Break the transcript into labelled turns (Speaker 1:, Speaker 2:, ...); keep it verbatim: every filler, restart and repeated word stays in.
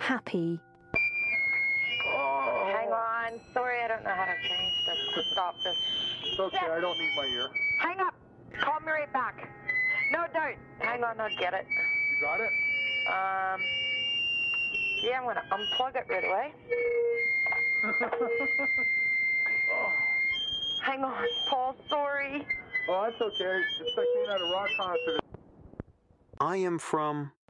Speaker 1: happy.
Speaker 2: Oh. Hang on. Sorry, I don't know how to change this. To stop this.
Speaker 3: It's okay, yeah. I don't need my ear.
Speaker 2: Hang up. Call me right back. No, don't. Hang on, I'll get it.
Speaker 3: You got it?
Speaker 2: Um. Yeah, I'm going to unplug it right away.
Speaker 3: Oh.
Speaker 2: Hang on, Paul. Sorry.
Speaker 3: Oh, that's okay. It's like being at a rock concert.
Speaker 4: I am from